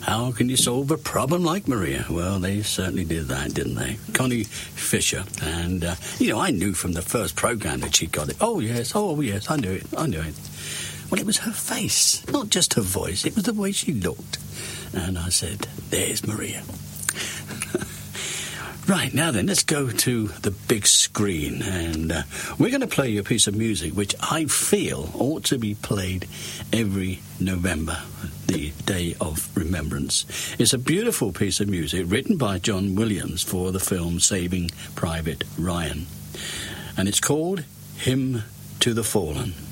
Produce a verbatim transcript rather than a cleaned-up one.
How can you solve a problem like Maria? Well, they certainly did that, didn't they? Connie Fisher. And, uh, you know, I knew from the first programme that she got it. Oh, yes, oh, yes, I knew it, I knew it. Well, it was her face, not just her voice. It was the way she looked. And I said, there's Maria. Right, now then, let's go to the big screen, and uh, we're going to play you a piece of music which I feel ought to be played every November, the Day of Remembrance. It's a beautiful piece of music written by John Williams for the film Saving Private Ryan, and it's called Hymn to the Fallen.